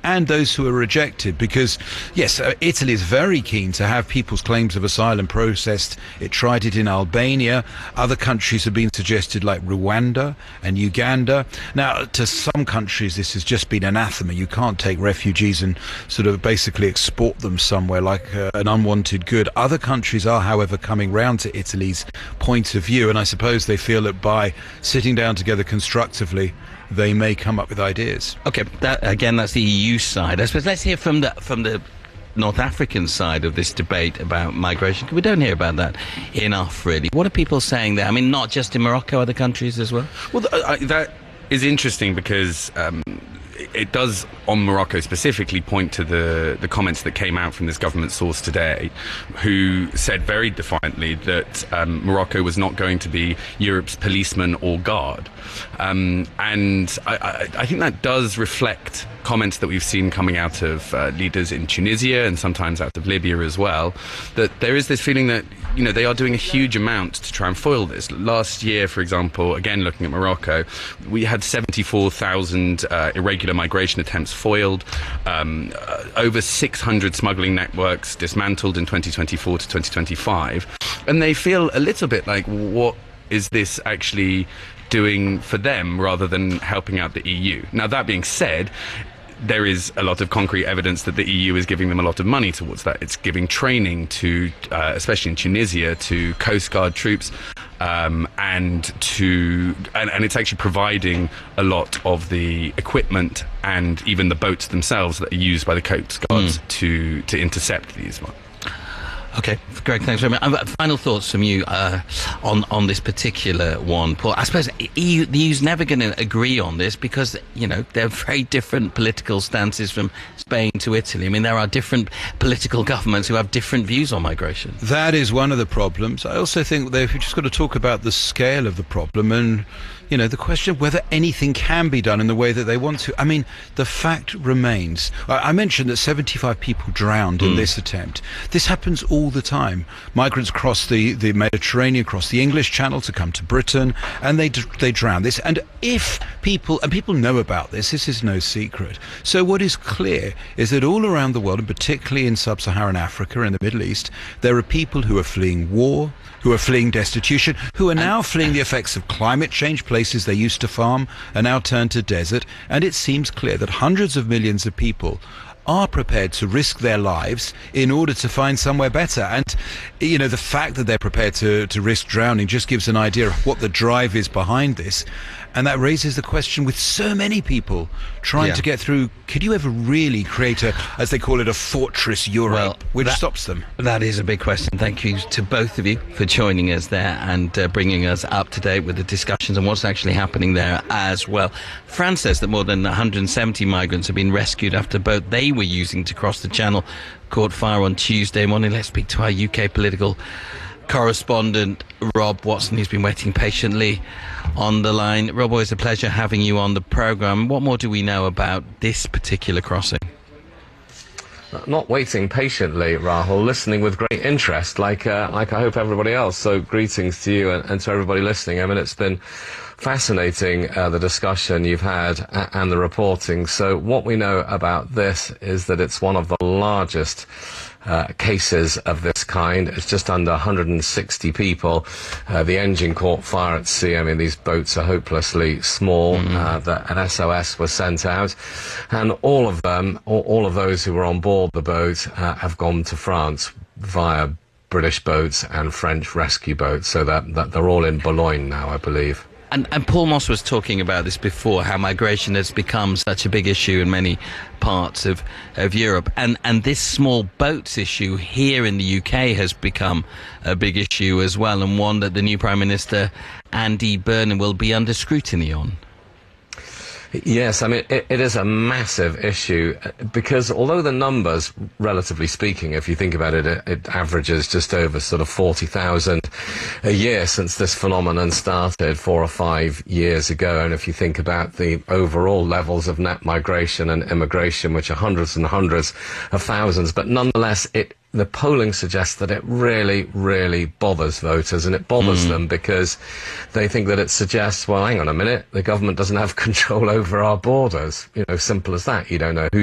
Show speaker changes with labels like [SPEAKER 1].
[SPEAKER 1] and those who are rejected. Because, yes, Italy is very keen to have people's claims of asylum processed. It tried it in Albania. Other countries have been suggested, like Rwanda and Uganda. Now, to some countries, this has just been anathema. You can't take refugees and sort of basically export them somewhere like an unwanted good. Other countries are, however, coming round to Italy's point of view, and I suppose they feel that by sitting down together constructively, they may come up with ideas.
[SPEAKER 2] Okay, that's the EU side. I suppose let's hear from the North African side of this debate about migration. We don't hear about that enough, really. What are people saying there? I mean, not just in Morocco, other countries as well?
[SPEAKER 3] Well, that is interesting because it does, on Morocco specifically, point to the comments that came out from this government source today, who said very defiantly that Morocco was not going to be Europe's policeman or guard. And I think that does reflect comments that we've seen coming out of leaders in Tunisia and sometimes out of Libya as well, that there is this feeling that, you know, they are doing a huge amount to try and foil this. Last year, for example, again looking at Morocco, we had 74,000 irregular migration attempts foiled, over 600 smuggling networks dismantled in 2024 to 2025, and they feel a little bit like, what is this actually doing for them rather than helping out the EU? Now, that being said, there is a lot of concrete evidence that the EU is giving them a lot of money towards that. It's giving training to, especially in Tunisia, to Coast Guard troops, and it's actually providing a lot of the equipment and even the boats themselves that are used by the Coast Guards to intercept these ones.
[SPEAKER 2] Okay, Greg, thanks very much. Final thoughts from you on this particular one, Paul. I suppose the EU's never going to agree on this because, you know, they're very different political stances from Spain to Italy. I mean, there are different political governments who have different views on migration.
[SPEAKER 1] That is one of the problems. I also think they've just got to talk about the scale of the problem and, you know, the question of whether anything can be done in the way that they want to. I mean, the fact remains. I mentioned that 75 people drowned in this attempt. This happens all the time. Migrants cross the Mediterranean, cross the English Channel to come to Britain, and they drown. This, and if people know about this, this is no secret. So what is clear is that all around the world, and particularly in sub-Saharan Africa and the Middle East, there are people who are fleeing war, who are fleeing destitution, who are now fleeing the effects of climate change. Places they used to farm are now turned to desert, and it seems clear that hundreds of millions of people are prepared to risk their lives in order to find somewhere better. And, you know, the fact that they're prepared to risk drowning just gives an idea of what the drive is behind this. And that raises the question, with so many people trying to get through, could you ever really create a, as they call it, a fortress Europe, which stops them? That
[SPEAKER 2] is a big question. Thank you to both of you for joining us there and bringing us up to date with the discussions and what's actually happening there as well. France says that more than 170 migrants have been rescued after a boat they were using to cross the Channel caught fire on Tuesday morning. Let's speak to our UK political correspondent Rob Watson, who's been waiting patiently on the line. Rob, always a pleasure having you on the programme. What more do we know about this particular crossing?
[SPEAKER 4] Not waiting patiently, Rahul, listening with great interest, like I hope everybody else. So greetings to you and to everybody listening. I mean, it's been fascinating, the discussion you've had and the reporting. So what we know about this is that it's one of the largest cases of this kind. It's just under 160 people. The engine caught fire at sea. I mean, these boats are hopelessly small. An SOS was sent out, and all of them, all of those who were on board the boat, have gone to France via British boats and French rescue boats. So that they're all in Boulogne now, I believe.
[SPEAKER 2] And Paul Moss was talking about this before, how migration has become such a big issue in many parts of Europe. And this small boats issue here in the UK has become a big issue as well, and one that the new Prime Minister, Andy Burnham, will be under scrutiny on.
[SPEAKER 4] Yes, I mean, it is a massive issue because although the numbers, relatively speaking, if you think about it, it averages just over sort of 40,000 a year since this phenomenon started 4 or 5 years ago. And if you think about the overall levels of net migration and immigration, which are hundreds and hundreds of thousands, but nonetheless, the polling suggests that it really, really bothers voters, and it bothers them because they think that it suggests, well, hang on a minute, the government doesn't have control over our borders. You know, simple as that. You don't know who